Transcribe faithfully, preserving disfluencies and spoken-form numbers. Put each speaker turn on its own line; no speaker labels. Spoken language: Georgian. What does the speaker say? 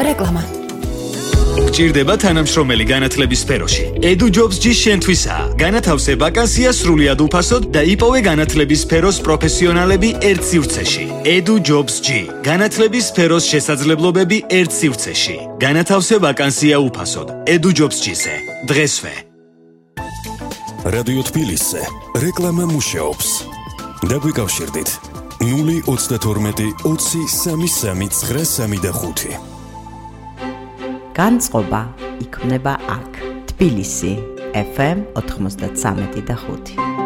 რეკლამა.
გჭირდება თანამშრომელი განათლების სფეროში. EduJobs-G შენთვისაა. განათავსე ვაკანსია სრულიად უფასოდ და იპოვე განათლების სფეროს პროფესიონალები ერთ სივრცეში. EduJobs-G. განათლების სფეროს შესაძლებლობები ერთ სივრცეში. განათავსე ვაკანსია უფასოდ. EduJobs-G-ზე. დღესვე.
რადიო თბილისზე რეკლამა მუშაობს. დაგვიკავშირდით ნული ოცდათორმეტი ოცი სამი სამი ცხრა სამი და ხუთი.
განწყობა იქმნება აქ, თბილისი, ეფ ემ ოთხმოცდათსამეტი და ხუთი.